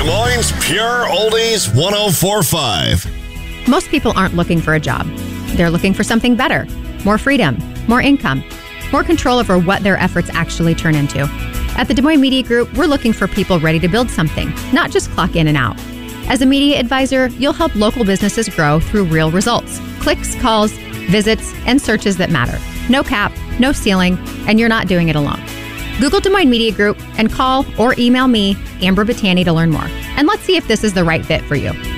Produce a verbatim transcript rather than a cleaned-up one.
Des Moines Pure Oldies one oh four point five. Most people aren't looking for a job. They're looking for something better, more freedom, more income, more control over what their efforts actually turn into. At the Des Moines Media Group, we're looking for people ready to build something, not just clock in and out. As a media advisor, you'll help local businesses grow through real results. Clicks, calls, visits, and searches that matter. No cap, no ceiling, and you're not doing it alone. Google Des Moines Media Group and call or email me, Amber Battani, to learn more. And let's see if this is the right fit for you.